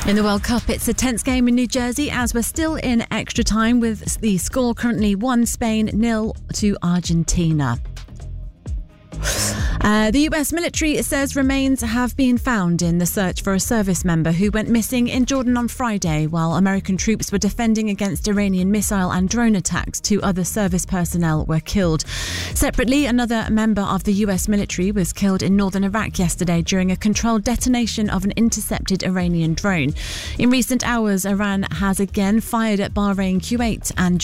In the World Cup, it's a tense game in New Jersey as we're still in extra time with the score currently 1 Spain 0 to Argentina. The US military says remains have been found in the search for a service member who went missing in Jordan on Friday while American troops were defending against Iranian missile and drone attacks. 2 other service personnel were killed. Separately, another member of the US military was killed in northern Iraq yesterday during a controlled detonation of an intercepted Iranian drone. In recent hours, Iran has again fired at Bahrain, Kuwait and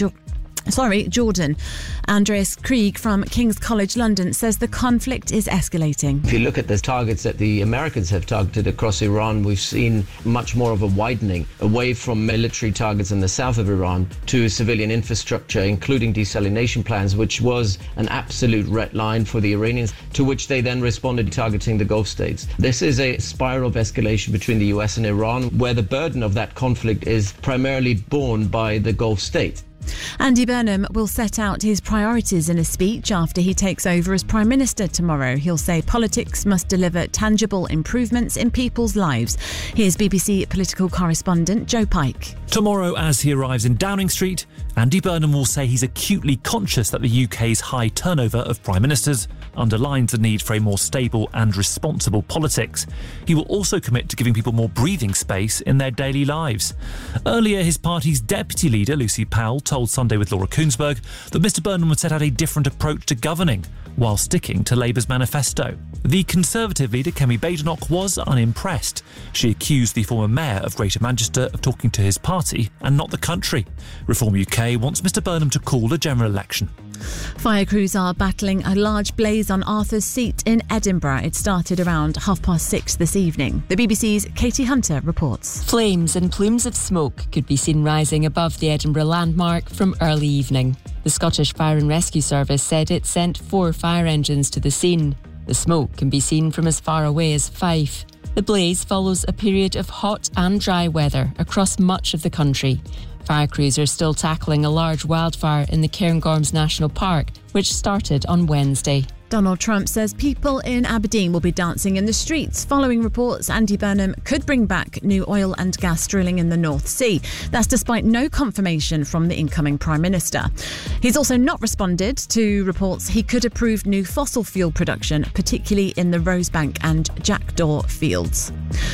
Jordan. Andreas Krieg from King's College London says the conflict is escalating. If you look at the targets that the Americans have targeted across Iran, we've seen much more of a widening away from military targets in the south of Iran to civilian infrastructure, including desalination plants, which was an absolute red line for the Iranians, to which they then responded targeting the Gulf states. This is a spiral of escalation between the US and Iran, where the burden of that conflict is primarily borne by the Gulf states. Andy Burnham will set out his priorities in a speech after he takes over as Prime Minister tomorrow. He'll say politics must deliver tangible improvements in people's lives. Here's BBC political correspondent Joe Pike. Tomorrow, as he arrives in Downing Street, Andy Burnham will say he's acutely conscious that the UK's high turnover of Prime Ministers underlines the need for a more stable and responsible politics. He will also commit to giving people more breathing space in their daily lives. Earlier, his party's deputy leader, Lucy Powell, told Sunday with Laura Kuenssberg that Mr Burnham would set out a different approach to governing while sticking to Labour's manifesto. The Conservative leader, Kemi Badenoch, was unimpressed. She accused the former mayor of Greater Manchester of talking to his party and not the country. Reform UK wants Mr Burnham to call a general election. Fire crews are battling a large blaze on Arthur's Seat in Edinburgh. It started around 6:30 this evening. The BBC's Katie Hunter reports. Flames and plumes of smoke could be seen rising above the Edinburgh landmark from early evening. The Scottish Fire and Rescue Service said it sent 4 fire engines to the scene. The smoke can be seen from as far away as Fife. The blaze follows a period of hot and dry weather across much of the country. Fire crews are still tackling a large wildfire in the Cairngorms National Park, which started on Wednesday. Donald Trump says people in Aberdeen will be dancing in the streets following reports Andy Burnham could bring back new oil and gas drilling in the North Sea. That's despite no confirmation from the incoming Prime Minister. He's also not responded to reports he could approve new fossil fuel production, particularly in the Rosebank and Jackdaw fields.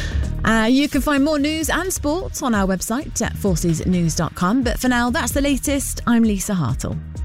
You can find more news and sports on our website at forcesnews.com. But for now, that's the latest. I'm Lisa Hartle.